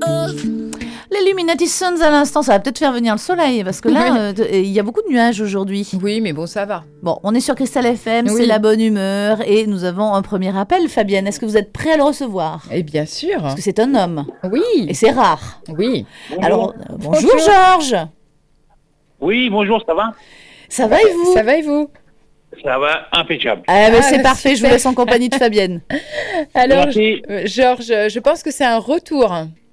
Les Illuminati Suns à l'instant, ça va peut-être faire venir le soleil, parce que là, il y a beaucoup de nuages aujourd'hui. Oui, mais bon, ça va. Bon, on est sur Cristal FM, c'est la bonne humeur, et nous avons un premier appel. Fabienne, est-ce que vous êtes prêt à le recevoir ? Eh bien sûr. Parce que c'est un homme. Oui. Et c'est rare. Oui. Bonjour. Alors, bonjour Georges. Oui, bonjour, ça va ? Ça va et vous ? Ça va et vous ? Ça va, impeccable. Ah, ben c'est bah, parfait, super. je vous laisse en compagnie de Fabienne. Alors, Merci. Georges, je pense que c'est un retour.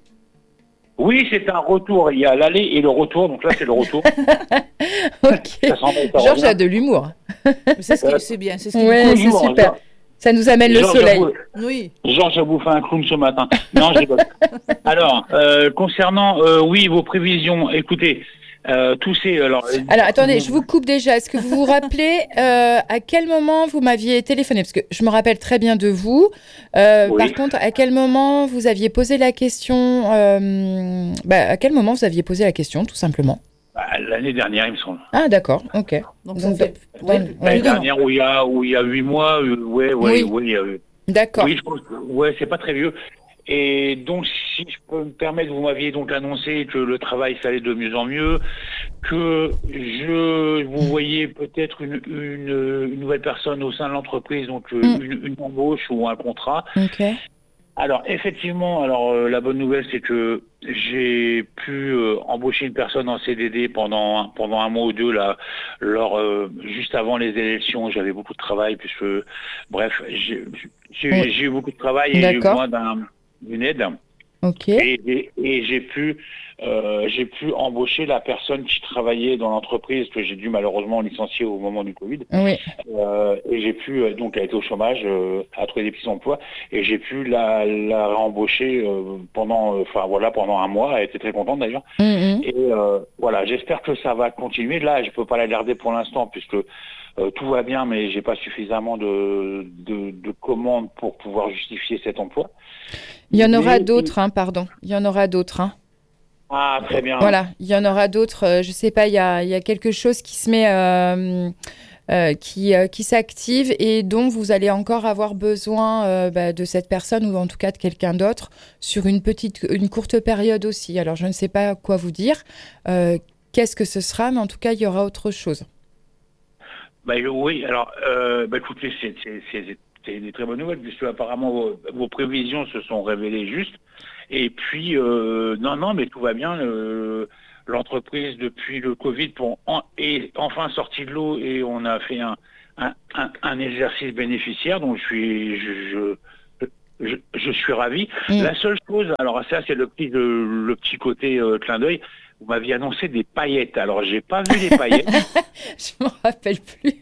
Oui, c'est un retour. Il y a l'aller et le retour, donc là, c'est le retour. Ok. Ça s'en va, ça Georges revient. a de l'humour. C'est ce qui, c'est bien, c'est ce qui Ouais, nous c'est Bonjour, super. Georges. Ça nous amène le Georges, soleil. Oui. Georges a bouffé un clown ce matin. Non, je rigole. Alors, concernant, oui, vos prévisions, écoutez, tous ces... Alors, Attendez, je vous coupe déjà. Est-ce que vous vous rappelez à quel moment vous m'aviez téléphoné ? Parce que je me rappelle très bien de vous. Oui. Par contre, à quel moment vous aviez posé la question à quel moment vous aviez posé la question, tout simplement ? l'année dernière, il me semble. Ah, d'accord. Ok. Donc, Donc, ça fait... ouais. L'année plus d'un an. dernière, où il y a 8 mois, Oui. il y a D'accord. Oui, je pense que, ouais, c'est pas très vieux. Et donc, si je peux me permettre, vous m'aviez donc annoncé que le travail s'allait de mieux en mieux, que vous voyez peut-être une nouvelle personne au sein de l'entreprise, donc une embauche ou un contrat. Ok. Alors, effectivement, la bonne nouvelle, c'est que j'ai pu embaucher une personne en CDD pendant un mois ou deux, là, juste avant les élections. J'avais beaucoup de travail, puisque, bref, j'ai eu beaucoup de travail et j'ai eu D'accord. besoin d'une aide. Ok. Et j'ai pu embaucher la personne qui travaillait dans l'entreprise que j'ai dû malheureusement licencier au moment du Covid. Oui. Et j'ai pu, donc elle était au chômage, à trouver des petits emplois, et j'ai pu la réembaucher pendant un mois. Elle était très contente d'ailleurs. Mhm. Et voilà, j'espère que ça va continuer. Là, je peux pas la garder pour l'instant puisque tout va bien, mais j'ai pas suffisamment de commandes pour pouvoir justifier cet emploi. Il y en aura Mais- d'autres, pardon. Il y en aura d'autres. Ah, très bien. Voilà, il y en aura d'autres. Je sais pas, il y a quelque chose qui se met, qui s'active et dont vous allez encore avoir besoin de cette personne ou en tout cas de quelqu'un d'autre sur une courte période aussi. Alors, je ne sais pas quoi vous dire. Qu'est-ce que ce sera, mais en tout cas, il y aura autre chose. Oui, écoutez, c'est une très bonne nouvelle puisque apparemment vos prévisions se sont révélées justes. Et puis, non, mais tout va bien. L'entreprise, depuis le Covid, est enfin sortie de l'eau et on a fait un exercice bénéficiaire. Donc, je suis ravi. La seule chose, alors ça, c'est le petit côté clin d'œil. Vous m'aviez annoncé des paillettes. Alors, j'ai pas vu les paillettes. Je m'en rappelle plus.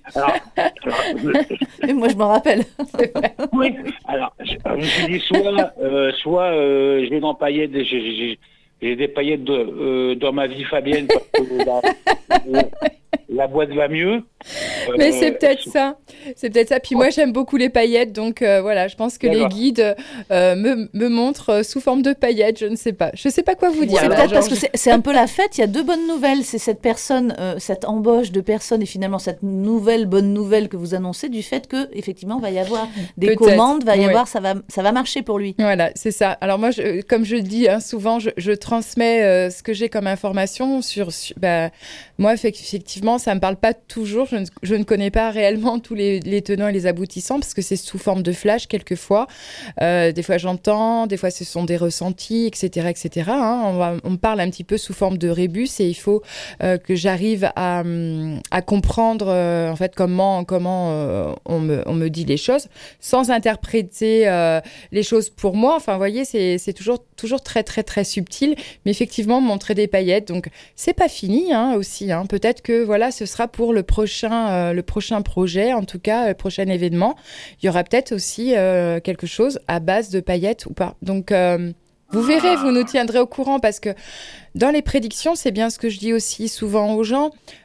Et moi, je m'en rappelle. Oui. Alors, je me suis dit soit je vais dans paillettes. J'ai des paillettes dans ma vie, Fabienne, parce que la boîte va mieux. Mais c'est peut-être ça. C'est peut-être ça. Puis moi, j'aime beaucoup les paillettes. Donc voilà, je pense que les guides me montrent sous forme de paillettes. Je ne sais pas. Je ne sais pas quoi vous dire. C'est là, peut-être parce Georges. que c'est un peu la fête. Il y a deux bonnes nouvelles. C'est cette personne, cette embauche de personnes et finalement cette nouvelle bonne nouvelle que vous annoncez du fait que effectivement va y avoir des Peut-être, commandes, va y ouais. avoir, ça va marcher pour lui. Voilà, c'est ça. Alors moi, comme je dis souvent, je transmets ce que j'ai comme information moi, effectivement, ça me parle pas toujours. Je ne connais pas réellement tous les tenants et les aboutissants parce que c'est sous forme de flash quelquefois. Des fois, j'entends, des fois, ce sont des ressentis, etc., etc. On parle un petit peu sous forme de rébus et il faut que j'arrive à comprendre en fait comment on me dit les choses sans interpréter les choses pour moi. Enfin, vous voyez, c'est toujours très, très, très subtil. Mais effectivement, montrer des paillettes. Donc, c'est pas fini aussi. Peut-être que voilà, ce sera pour le prochain projet, en tout cas, le prochain événement. Il y aura peut-être aussi quelque chose à base de paillettes ou pas. Donc, vous verrez, vous nous tiendrez au courant parce que dans les prédictions, c'est bien ce que je dis aussi souvent aux gens.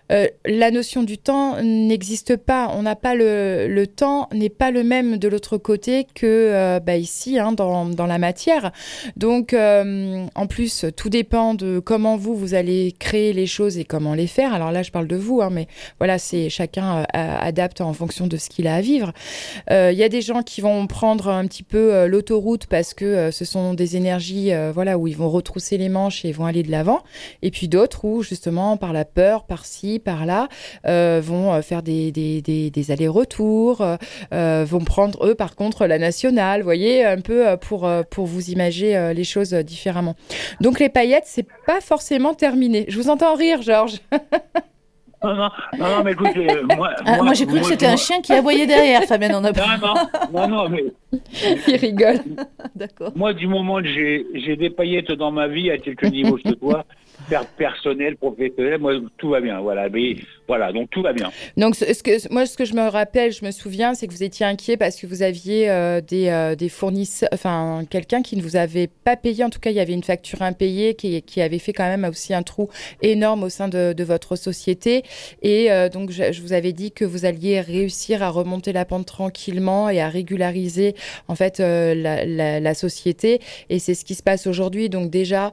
La notion du temps n'existe pas. On n'a pas le temps n'est pas le même de l'autre côté que ici, dans la matière. Donc, en plus, tout dépend de comment vous allez créer les choses et comment les faire. Alors là, je parle de vous, mais voilà, c'est chacun adapte en fonction de ce qu'il a à vivre. Il y a des gens qui vont prendre un petit peu l'autoroute parce que ce sont des énergies, où ils vont retrousser les manches et vont aller de l'avant. Et puis d'autres où, justement, par la peur, par-ci, par-là, vont faire des allers-retours, vont prendre, eux, par contre, la nationale, vous voyez, un peu pour vous imager les choses différemment. Donc, les paillettes, c'est pas forcément terminé. Je vous entends rire, Georges. Non, mais écoutez, moi j'ai cru que c'était un chien qui aboyait derrière, Fabienne, on a pas. Non, mais... Il rigole. D'accord. Moi, du moment que j'ai des paillettes dans ma vie, à quelque niveau je te dois, personnel, professionnel, moi, tout va bien, voilà. Mais, voilà, donc tout va bien. Donc, ce que je me rappelle, je me souviens, c'est que vous étiez inquiet parce que vous aviez des fournisseurs, enfin, quelqu'un qui ne vous avait pas payé. En tout cas, il y avait une facture impayée qui avait fait quand même aussi un trou énorme au sein de votre société. Et donc, je vous avais dit que vous alliez réussir à remonter la pente tranquillement et à régulariser, en fait, la société. Et c'est ce qui se passe aujourd'hui. Donc, déjà,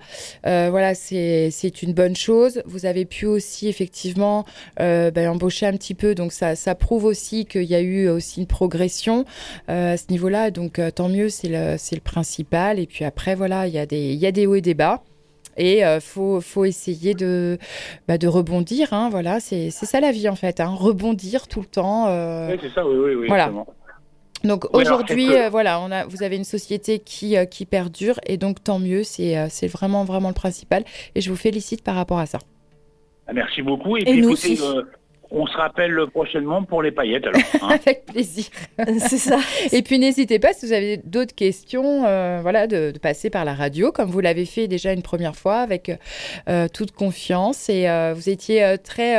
c'est une bonne chose. Vous avez pu aussi, effectivement, embaucher un petit peu. Donc, ça prouve aussi qu'il y a eu aussi une progression à ce niveau-là. Donc, tant mieux, c'est le principal. Et puis après, voilà, il y a des hauts et des bas. Et faut essayer de rebondir. Voilà, c'est ça la vie, en fait. Rebondir tout le temps. Oui, c'est ça, oui. Voilà. Exactement. Donc aujourd'hui, vous avez une société qui perdure et donc tant mieux, c'est vraiment, vraiment le principal. Et je vous félicite par rapport à ça. Merci beaucoup. Et puis nous écoutez, aussi. on se rappelle prochainement pour les paillettes, alors. Avec plaisir. C'est ça. Et puis n'hésitez pas, si vous avez d'autres questions, de passer par la radio, comme vous l'avez fait déjà une première fois, avec toute confiance. Et vous étiez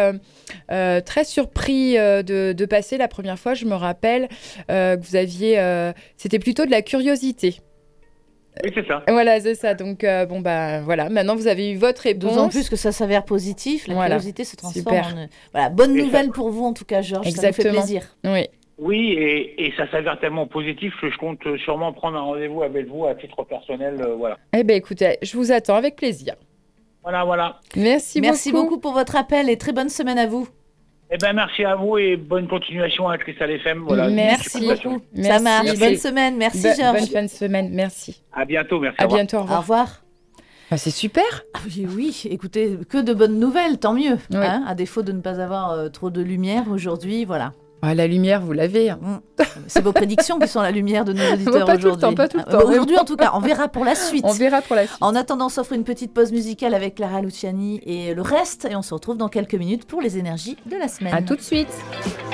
très surpris de passer la première fois. Je me rappelle que vous aviez... c'était plutôt de la curiosité. Oui, c'est ça. Voilà, c'est ça. Donc, voilà. Maintenant, vous avez eu votre réponse. D'autant plus que ça s'avère positif. La curiosité se transforme Super. Voilà, bonne nouvelle pour vous, en tout cas, Georges. Exactement. Ça nous fait plaisir. Oui. Oui, et ça s'avère tellement positif que je compte sûrement prendre un rendez-vous avec vous à titre personnel, voilà. Eh bien, écoutez, je vous attends avec plaisir. Voilà. Merci beaucoup pour votre appel et très bonne semaine à vous. Eh ben, merci à vous et bonne continuation à Cristal FM. Voilà. Merci beaucoup. Ça marche. Bonne semaine. Merci, Georges. Bonne fin de semaine. Merci. À bientôt. Merci. À bientôt. Au revoir. Au revoir. C'est super. Ah oui, écoutez, que de bonnes nouvelles, tant mieux. Oui. À défaut de ne pas avoir trop de lumière aujourd'hui, voilà. La lumière, vous l'avez. C'est vos prédictions qui sont la lumière de nos auditeurs pas aujourd'hui. Pas tout le temps. Aujourd'hui, en tout cas, on verra pour la suite. En attendant, on s'offre une petite pause musicale avec Clara Luciani et le reste. Et on se retrouve dans quelques minutes pour les énergies de la semaine. À tout de suite.